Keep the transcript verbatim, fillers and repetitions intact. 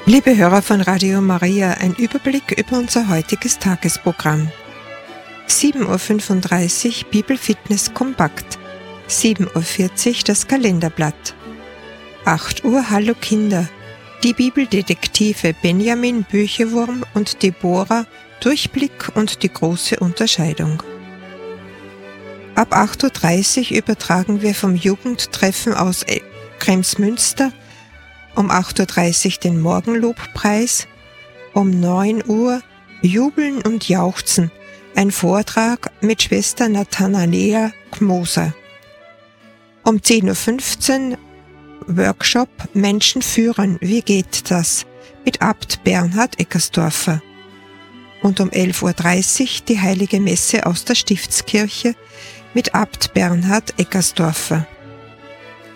Liebe Hörer von Radio Maria, ein Überblick über unser heutiges Tagesprogramm. sieben Uhr fünfunddreißig Bibelfitness kompakt, sieben Uhr vierzig das Kalenderblatt, acht Uhr Hallo Kinder, die Bibeldetektive Benjamin Büchewurm und Deborah, Durchblick und die große Unterscheidung. Ab acht Uhr dreißig übertragen wir vom Jugendtreffen aus Kremsmünster, um acht Uhr dreißig den Morgenlobpreis, um neun Uhr Jubeln und Jauchzen, ein Vortrag mit Schwester Nathanaela Gmoser. Um zehn Uhr fünfzehn Workshop Menschen führen, wie geht das? Mit Abt Bernhard Eckersdorfer. Und um elf Uhr dreißig die Heilige Messe aus der Stiftskirche mit Abt Bernhard Eckersdorfer.